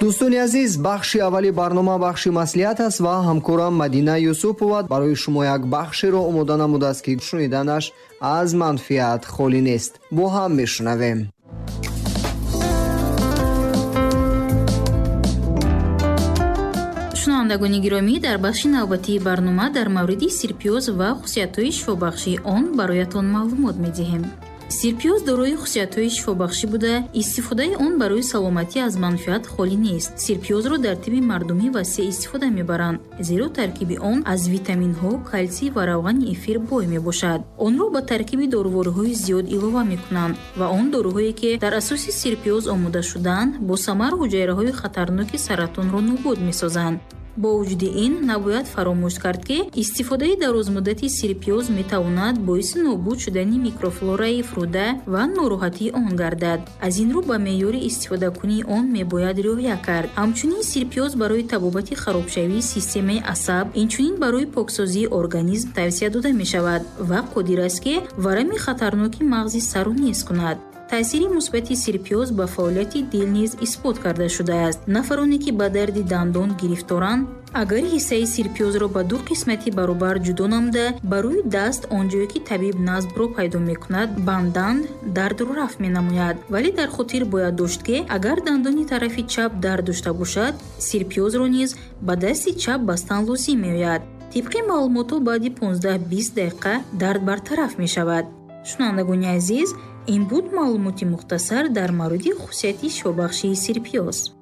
дӯстони азиз, бахши аввали барнома бахши маслиҳат аст ва ҳамкорам Мадина Юсупова барои шумо як бахшеро омода намудааст, ки шуниданаш аз манфиат холӣ нест. бо ҳам мешунавем. шунавандагони гиромӣ, дар бахши навбатии барнома дар мавриди сирпиёз ва хусусиятҳои шифобахшии он бароятон маълумот медиҳем. сирпиёз дорои хусусиятҳои шифобахшӣ буда, истифодаи он барои саломатӣ аз манфиат холӣ нест. сирпиёзро дар тиби мардумӣ васеъ истифода мебаранд, зеро таркиби он аз витаминҳо, калтсий ва равғани эфир бой мебошад. онро ба таркиби дорувориҳои зиёд илова мекунанд ва он доруҳое ки дар асоси сирпиёз омода шудаанд, бо самар ҳуҷайраҳои хатарноки саратонро нобуд месозанд. бо вуҷуди ин, набояд фаромӯш кард, ки истифодаи дарозмуддати сирпиёз метавонад боиси нобуд шудани микрофлораи фурӯда ва нороҳатии он гардад. аз ин рӯ ба меъёри истифодакунии он мебояд риоя кард. ҳамчунин сирпиёз барои табобати харобшавии системаи асаб, инчунин барои поксозии организм тавсия дода мешавад ва қодир аст, ки варами хатарноки мағзи сару нез кунад. таъсири мусбати сирпиёз ба фаъолияти дил низ исбот карда шудааст. нафароне ки ба дарди дандон гирифторанд, агар ҳиссаи сирпиёзро ба ду қисмати баробар ҷудо намуда, ба рӯи даст онҷое ки табиб назбро пайдо мекунад банданд, дардро рафъ менамояд. вале дар хотир бояд дошт, ки агар дандони тарафи чап дард дошта бошад, сирпиёзро низ ба дасти чап бастан лозим меояд. тибқи маълумото баъди 15-20 дақиқа дард бартараф мешавад. шунавандагони азиз, ин буд маълумоти мухтасар дар мавриди хусусияти шифобахшии сирпиёз.